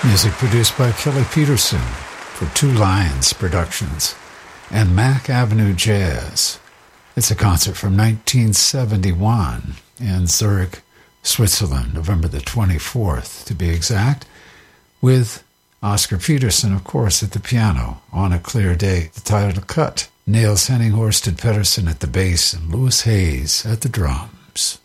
Music produced by Kelly Peterson for Two Lions Productions and Mack Avenue Jazz. It's a concert from 1971 in Zurich, Switzerland, November the 24th to be exact, with Oscar Peterson, of course, at the piano on a clear day, the title cut. Niels Henning, Horst Pedersen at the bass, and Louis Hayes at the drums.